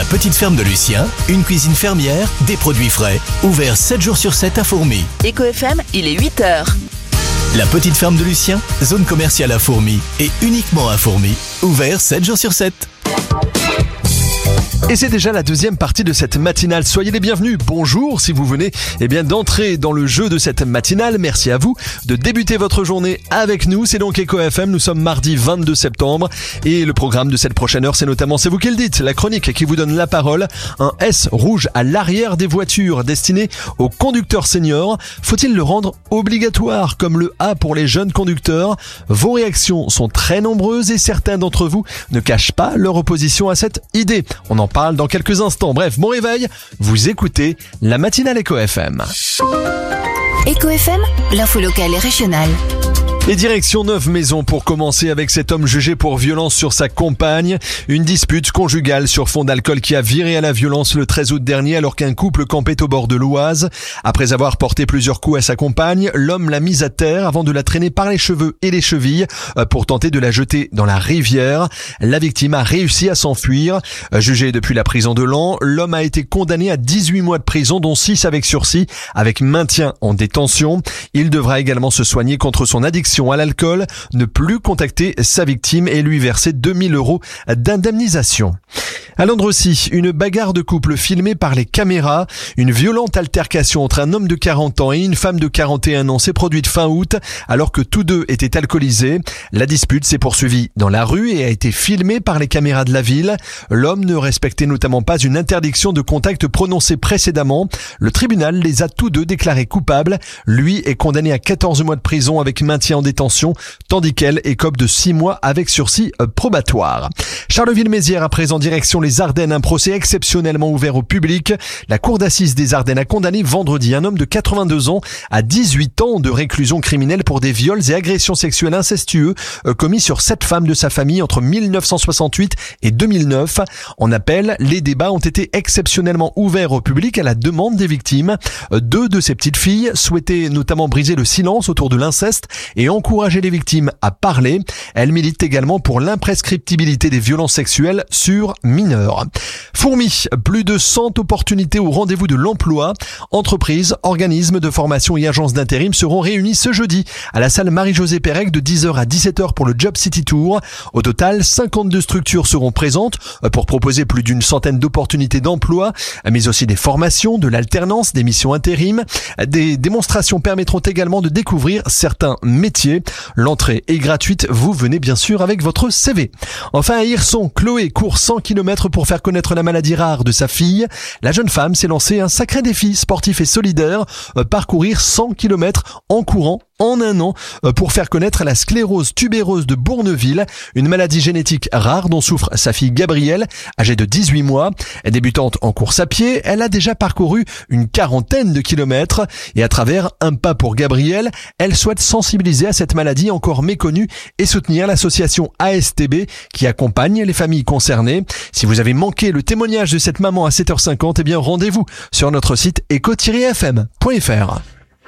petite ferme de Lucien, une cuisine fermière, des produits frais, ouvert 7 jours sur 7 à Fourmi. Éco FM, il est 8h. La petite ferme de Lucien, zone commerciale à Fourmi et uniquement à Fourmi, ouvert 7 jours sur 7. Et c'est déjà la deuxième partie de cette matinale. Soyez les bienvenus. Bonjour si vous venez d'entrer dans le jeu de cette matinale. Merci à vous de débuter votre journée avec nous. C'est donc Éco FM. Nous sommes mardi 22 septembre. Et le programme de cette prochaine heure, c'est notamment, c'est vous qui le dites, la chronique qui vous donne la parole. Un S rouge à l'arrière des voitures destiné aux conducteurs seniors. Faut-il le rendre obligatoire comme le A pour les jeunes conducteurs? Vos réactions sont très nombreuses et certains d'entre vous ne cachent pas leur opposition à cette idée. On en parle dans quelques instants. Bref, bon réveil, vous écoutez la matinale Éco FM. Éco FM, l'info locale et régionale. Et direction Neuve-Maisons pour commencer avec cet homme jugé pour violence sur sa compagne. Une dispute conjugale sur fond d'alcool qui a viré à la violence le 13 août dernier alors qu'un couple campait au bord de l'Oise. Après avoir porté plusieurs coups à sa compagne, l'homme l'a mise à terre avant de la traîner par les cheveux et les chevilles pour tenter de la jeter dans la rivière. La victime a réussi à s'enfuir. Jugé depuis la prison de Laon, l'homme a été condamné à 18 mois de prison dont 6 avec sursis avec maintien en détention. Il devra également se soigner contre son addiction à l'alcool, ne plus contacter sa victime et lui verser 2000 € d'indemnisation. À Landrecy, une bagarre de couple filmée par les caméras. Une violente altercation entre un homme de 40 ans et une femme de 41 ans s'est produite fin août alors que tous deux étaient alcoolisés. La dispute s'est poursuivie dans la rue et a été filmée par les caméras de la ville. L'homme ne respectait notamment pas une interdiction de contact prononcée précédemment. Le tribunal les a tous deux déclarés coupables. Lui est condamné à 14 mois de prison avec maintien en détention, tandis qu'elle écope de 6 mois avec sursis probatoire. Charleville-Mézières à présent direction les Ardennes, un procès exceptionnellement ouvert au public. La cour d'assises des Ardennes a condamné vendredi un homme de 82 ans à 18 ans de réclusion criminelle pour des viols et agressions sexuelles incestueux commis sur 7 femmes de sa famille entre 1968 et 2009. En appel, les débats ont été exceptionnellement ouverts au public à la demande des victimes. 2 de ces petites filles souhaitaient notamment briser le silence autour de l'inceste et encourager les victimes à parler. Elles militent également pour l'imprescriptibilité des violences sexuelles sur mineurs. Fourmi, plus de 100 opportunités au rendez-vous de l'emploi. Entreprises, organismes de formation et agences d'intérim seront réunis ce jeudi à la salle Marie-Josée Pérec de 10h à 17h pour le Job City Tour. Au total, 52 structures seront présentes pour proposer plus d'une centaine d'opportunités d'emploi, mais aussi des formations, de l'alternance, des missions intérim. Des démonstrations permettront également de découvrir certains métiers. L'entrée est gratuite, vous venez bien sûr avec votre CV. Enfin à Hirson, Chloé court 100 km pour faire connaître la maladie rare de sa fille. La jeune femme s'est lancée un sacré défi sportif et solidaire, parcourir 100 km en courant en un an pour faire connaître la sclérose tubéreuse de Bourneville, une maladie génétique rare dont souffre sa fille Gabrielle, âgée de 18 mois. Débutante en course à pied, elle a déjà parcouru une 40aine de kilomètres et à travers Un pas pour Gabrielle, elle souhaite sensibiliser à cette maladie encore méconnue et soutenir l'association ASTB qui accompagne les familles concernées. Si vous avez manqué le témoignage de cette maman à 7h50, eh bien rendez-vous sur notre site eco-fm.fr.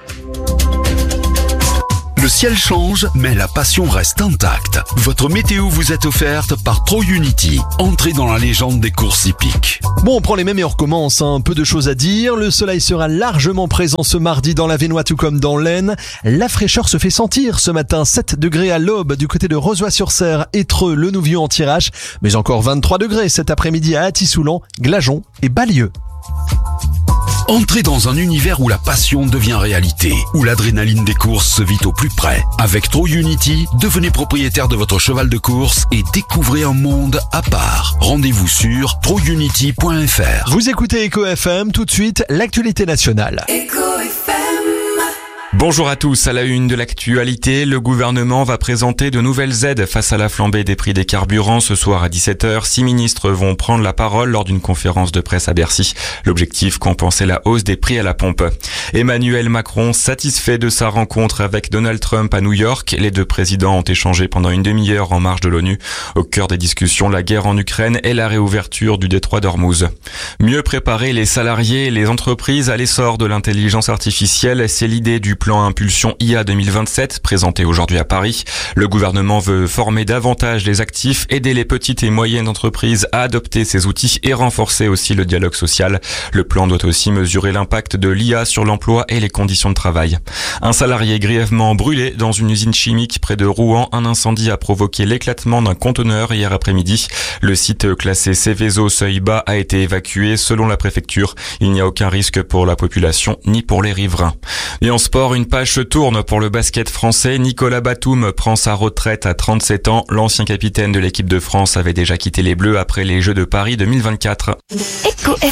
Le ciel change, mais la passion reste intacte. Votre météo vous est offerte par TroUnity. Entrez dans la légende des courses hippiques. Bon, on prend les mêmes et on recommence. Peu de choses à dire. Le soleil sera largement présent ce mardi dans l'Avesnois tout comme dans l'Aisne. La fraîcheur se fait sentir ce matin. 7 degrés à l'aube du côté de Rozoy-sur-Serre, Étreux, Le Nouvion en Thiérache. Mais encore 23 degrés cet après-midi à Athis-Soulan, Glageon et Ballieu. Entrez dans un univers où la passion devient réalité, où l'adrénaline des courses se vit au plus près. Avec TroUnity, devenez propriétaire de votre cheval de course et découvrez un monde à part. Rendez-vous sur trounity.fr. Vous écoutez Éco FM, tout de suite, l'actualité nationale. Éco FM. Bonjour à tous, à la une de l'actualité, le gouvernement va présenter de nouvelles aides face à la flambée des prix des carburants. Ce soir à 17h, 6 ministres vont prendre la parole lors d'une conférence de presse à Bercy. L'objectif, compenser la hausse des prix à la pompe. Emmanuel Macron, satisfait de sa rencontre avec Donald Trump à New York. Les deux présidents ont échangé pendant une demi-heure en marge de l'ONU. Au cœur des discussions, la guerre en Ukraine et la réouverture du détroit d'Ormuz. Mieux préparer les salariés et les entreprises à l'essor de l'intelligence artificielle, c'est l'idée du plan Impulsion IA 2027 présenté aujourd'hui à Paris. Le gouvernement veut former davantage les actifs, aider les petites et moyennes entreprises à adopter ces outils et renforcer aussi le dialogue social. Le plan doit aussi mesurer l'impact de l'IA sur l'emploi et les conditions de travail. Un salarié grièvement brûlé dans une usine chimique près de Rouen. Un incendie a provoqué l'éclatement d'un conteneur hier après-midi. Le site classé Céveso seuil bas a été évacué. Selon la préfecture, il n'y a aucun risque pour la population ni pour les riverains. Et en sport, une page se tourne pour le basket français. Nicolas Batum prend sa retraite à 37 ans. L'ancien capitaine de l'équipe de France avait déjà quitté les Bleus après les Jeux de Paris 2024.